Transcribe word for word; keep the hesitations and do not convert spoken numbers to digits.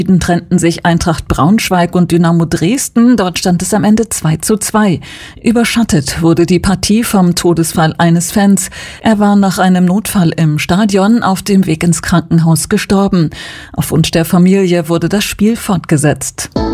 trennten sich Eintracht Braunschweig und Dynamo Dresden. Dort stand es am Ende zwei zu zwei. Überschattet wurde die Partie vom Todesfall eines Fans. Er war nach einem Notfall im Stadion auf dem Weg ins Krankenhaus gestorben. Auf Wunsch der Familie wurde das Spiel fortgesetzt.